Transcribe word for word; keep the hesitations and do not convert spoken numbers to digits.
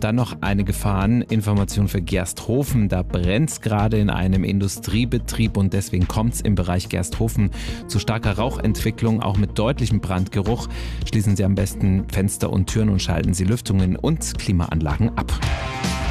dann noch eine Gefahreninformation für Gersthofen. Da brennt es gerade in einem Industriebetrieb und deswegen kommt es im Bereich Gersthofen zu starker Rauchentwicklung, auch mit deutlichem Brandgeruch. Schließen Sie am besten Fenster und Türen und schalten Sie Lüftungen und Klimaanlagen ab.